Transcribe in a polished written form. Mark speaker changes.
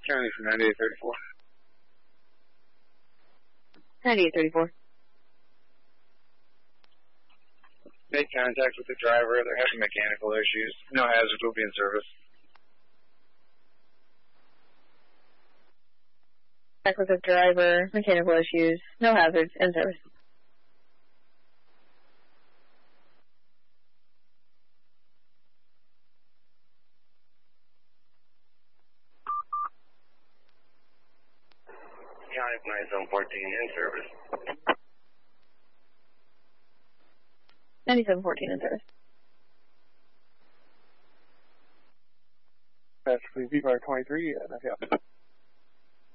Speaker 1: County for 9834.
Speaker 2: 9834.
Speaker 1: Make contact with the driver. They're having mechanical issues. No hazards will be in service.
Speaker 2: Contact with the driver, mechanical issues, no hazards, in service.
Speaker 3: County 9714 in service.
Speaker 2: 9714 in service.
Speaker 1: Pastor, please, V-Bar 23, and I have